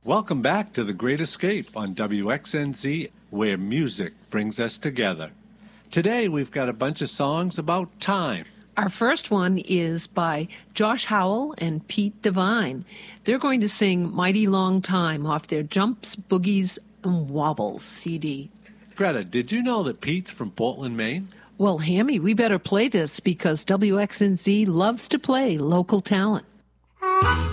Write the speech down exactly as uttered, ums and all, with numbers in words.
Welcome back to The Great Escape on W X N Z, where music brings us together. Today we've got a bunch of songs about time. Our first one is by Josh Howell and Pete Devine. They're going to sing Mighty Long Time off their Jumps, Boogies, and Wobbles C D. Greta, did you know that Pete's from Portland, Maine? Well, Hammy, we better play this because W X N Z loves to play local talent.